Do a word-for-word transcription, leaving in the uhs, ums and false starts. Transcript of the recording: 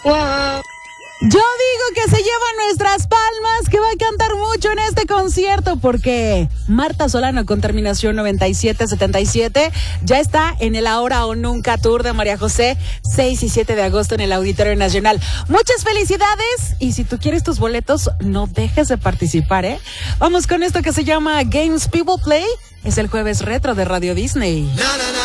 Yo digo que se lleva nuestras palmas, que va a cantar mucho en este concierto, porque Marta Solano, con terminación noventa y siete setenta y siete, ya está en el Ahora o Nunca Tour de María José, seis y siete de agosto en el Auditorio Nacional. Muchas felicidades, y si tú quieres tus boletos, no dejes de participar, ¿eh? Vamos con esto que se llama Games People Play. Es el jueves retro de Radio Disney.